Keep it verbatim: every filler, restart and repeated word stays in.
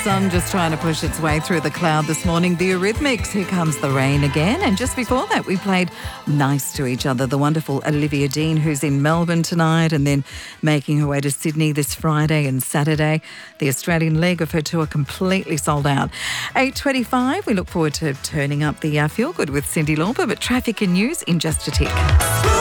sun just trying to push its way through the cloud this morning. The Eurythmics, Here Comes the Rain Again. And just before that, we played Nice to Each Other, the wonderful Olivia Dean, who's in Melbourne tonight and then making her way to Sydney this Friday and Saturday. The Australian leg of her tour completely sold out. eight twenty-five, we look forward to turning up the uh, feel good with Cyndi Lauper, but traffic and news in just a tick.